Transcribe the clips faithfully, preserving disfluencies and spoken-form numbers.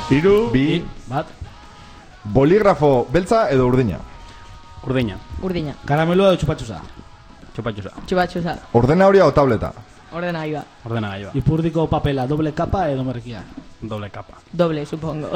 Hiru. Bi. Bat. Boligrafo beltza edo urdina? Urdina. Urdina. Karamelua edo chupatxusa? Chupatxusa. Chupatxusa. Ordenauria o tableta? Ordena iba. Ordena gaiba. Ipurdiko papela, doble kapa edo merkia? Doble capa. Doble, supongo.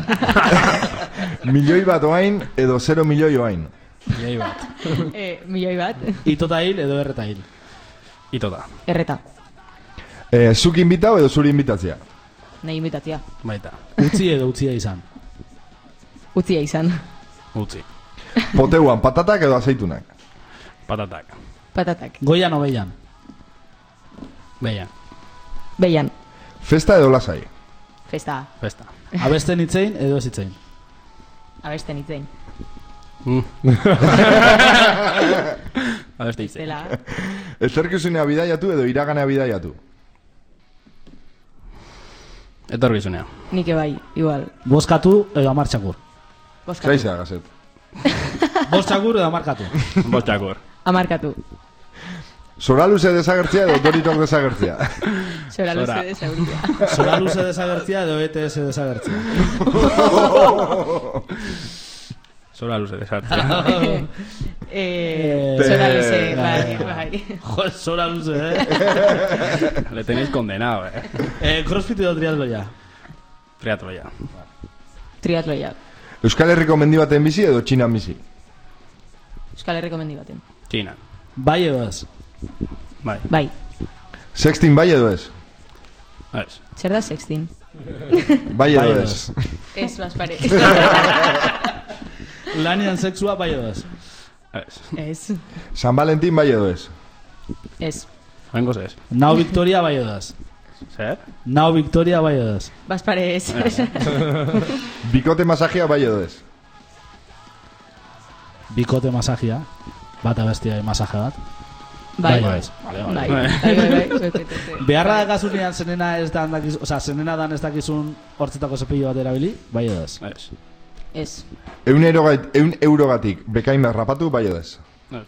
Milioi bat oain edo zero milioi oain? Milioi bat. eh, milioi bat. Itota hil edo erreta hil? Itota. Erreta. Eh, zuk inbitau edo zuri inbitatzia? Nahi imitatzia. Baita. Utzi edo utzia izan? Utzia izan. Utzi. Poteuan patatak edo azeitunak? Patatak. Patatak. Goian o beian? Beia. Beian. Festa edo lasai? Festa. Festa. Abesten itzein edo ez itzein? Abesten itzein. Mm. Abeste itzein. Zela. Etorkizunea bidaiatu edo iraganea bidaiatu? Etorkizunea. Nike bai, igual. Boskatu edo amartxakur? Boskatu. Zaizea, gazet. Bostxakur edo amarkatu? Bostxakur. Amarkatu. Zora luze desagertzia edo doritok desagertzia? Zora luze desagertzia. Zora luze desagertzia edo E T S desagertzia? Zora luze desagertzia. eh, Zora luze, bai, bai. Jo, zora luze, eh? Le tenéis condenado, eh. eh crossfit edo triatloia? Triatloia. Triatloia. Euskal Herriko mendi baten bizi edo Txinan bizi? Euskal Herriko mendi baten. Txina. Bai edo ez? Bai. Bai. Sextin bai edo ez? Ez. Zer da sextin? Bai edo ez? Ez, baspare. Lanian sexua bai edo ez? Ez. Ez. San Valentin bai edo ez? Ez. Vengo ez. Nao Victoria bai edo ez? Zer? Nao Victoria bai edo ez? Baspare ez. Bikote masajia bai edo ez? Bikote masajia. Bat abestia masaje bat. Bai. Bai, bai. Bai, bai, bai, bai. Beharra dakasunean zenena ez dan dakiz, o sea, zenena dan ez dakizun hortzetako zepillo bat erabili, bai edo ez? Ez. Ez. Eun, eurogat, eun eurogatik bekain rapatu bai edo ez? Ez.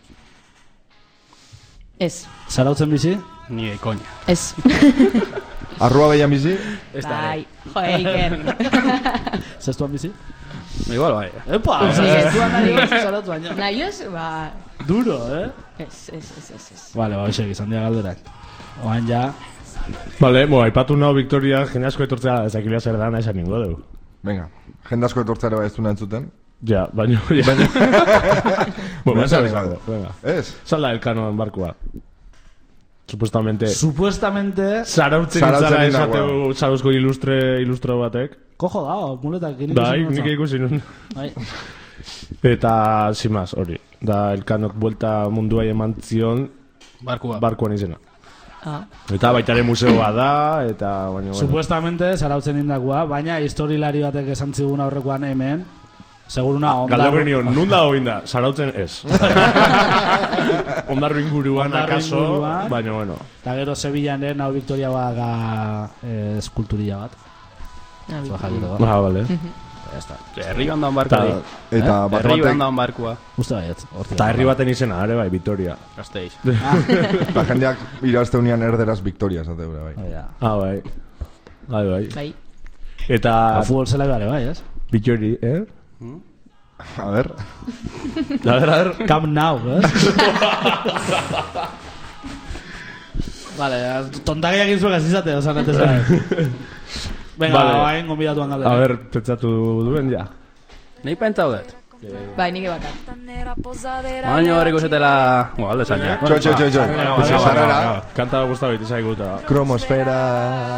Ez. Zarautzen bizi? Ni de coña. Ez. Arrua behian bizi? Bai. Jo, Eiker. Zestuan bizi? Igual bai. Epa, Ez, ez. zestuan nahi ez zarautu baina. Naioz, ba... Duro, eh? Ez, ez, ez, ez, ez. Vale, ba, hoxek izan dira galderak. Oan ja... Vale, bo, aipatu nao Victoria, jende asko etortzea ezakilea zer dana esan ningo dugu. Venga, jende asko etortzea bai ez duna entzuten. Ja, baina... Baina... Bueno, Baina, esan venga. izango, venga. Ez? Salda elkanoan barkua. Supuestamente... Supuestamente... Zarautzen Zarautzen itzara indagoa. esateu zarauzko ilustre, ilustro batek. Kojo da, muletak nik Bai, nik ikusi nun. Bai. Eta, simaz, hori. Da, elkanok buelta munduai eman zion Barkua. barkuan izena. Ah. Eta baitare museoa da, eta... Baina, bueno. Supuestamente, zarautzen indakua, baina historilari batek esan zigun aurrekoan hemen, seguruna ondar... Galdeak nion, nun da hoin da? Zarautzen ez. Ondarru inguruan, Ondarru akaso, inguruan. baina, bueno. Eta gero Sevillan ere, nau Victoria baga eh, eskulturia bat. Ah, Zua jakito da. Ah, vale. Ya está. Herri bandan barkua. Ta- di. Eta Eh? bat Herri batek, bandan barkua. Uste baiet. hortik. Eta herri baten izena, ere bai, Victoria. Gasteiz. la jendeak irazte unian erderaz Victoria esate gure bai. Oh, ja. Ah, bai. Bai, bai. Bai. Eta... Ba, futbol zela bare, bai, ez? Victoria, eh? A ver. A ver, a ver. Come now, ez? Vale, tontagiak izuek azizate, osan ez da. Venga, Vale. bain, gombidatuan galdera. A ver, pentsatu duen, ja. Nei pentsaudet. Bai, nike bakar. Baina horreko zetela... Bueno, alde zaina. Txo, txo, txo, txo. Kanta guztabit, izai guta. Kromosfera...